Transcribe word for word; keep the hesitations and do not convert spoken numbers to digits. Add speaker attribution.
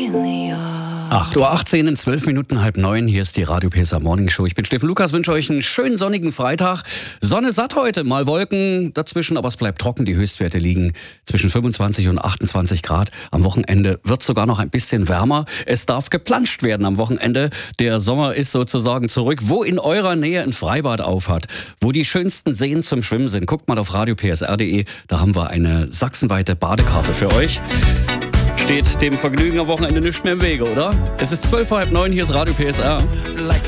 Speaker 1: acht Uhr achtzehn in zwölf Minuten, halb neun. Hier ist die Radio P S A Morning Show. Ich bin Steffen Lukas, wünsche euch einen schönen sonnigen Freitag. Sonne satt heute, mal Wolken dazwischen, aber es bleibt trocken. Die Höchstwerte liegen zwischen fünfundzwanzig und achtundzwanzig Grad. Am Wochenende wird es sogar noch ein bisschen wärmer. Es darf geplanscht werden am Wochenende. Der Sommer ist sozusagen zurück. Wo in eurer Nähe ein Freibad aufhat, wo die schönsten Seen zum Schwimmen sind, guckt mal auf radio p s r punkt d e. Da haben wir eine sachsenweite Badekarte für euch. Steht dem Vergnügen am Wochenende nicht mehr im Wege, oder? Es ist zwölf vor halb neun, hier ist Radio P S R.
Speaker 2: Like